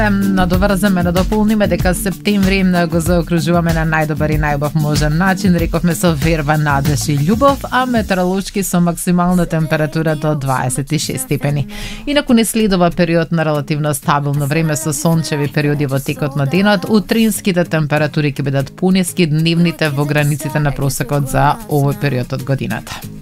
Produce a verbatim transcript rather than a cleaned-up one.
надоврзаме, да дополниме дека септември го заокружуваме на најдобар и најубав можен начин, рековме со верба, надеж и љубов, а метеоролошки со максимална температура до дваесет и шест степени. Инаку не следува период на релативно стабилно време со сончеви периоди во текот на денот, утринските температури ќе бидат пониски, дневните во границите на просекот за овој период од годината.